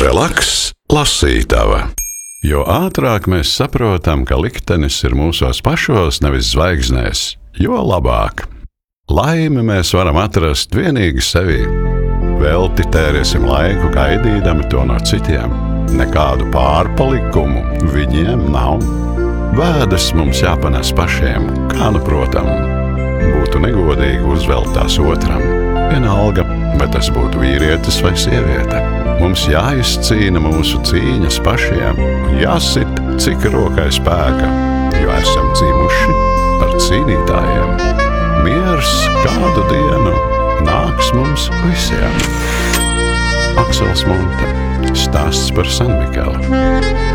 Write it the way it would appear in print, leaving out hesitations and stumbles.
Relaks, lasītava. Jo ātrāk mēs saprotam, ka liktenis ir mūsos pašos, nevis zvaigznēs, jo labāk. Laimi mēs varam atrast vienīgi sevī. Velti tērēsim laiku, gaidīdami to no citiem. Nekādu pārpalikumu viņiem nav. Vēdas mums jāpanes pašiem, kā nu protam. Būtu negodīgi uzvelt tās otram. Vienalga, vai tas būtu vīrietis vai sieviete. Mums jāizcīna mūsu cīņas pašiem, jāsit, cik rokai spēka, jo esam dzimuši par cīnītājiem. Miers kādu dienu nāks mums visiem. Aksels Munte, stāsts par San Mikelu.